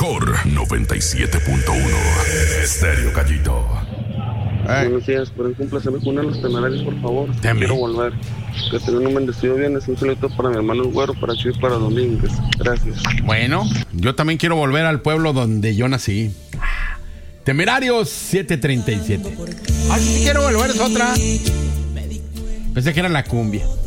mejor 97.1 Estéreo Gallito. Buenos días, por el complacerme con uno de los Temerarios, por favor. Quiero volver. Que tengan un bendecido viernes. Un saludo para mi hermano el Güero, para Chuy y para Domínguez. Gracias. Bueno, yo también quiero volver al pueblo donde yo nací. Temerarios 737. Ah, sí quiero volver, es otra. Pensé que era la cumbia.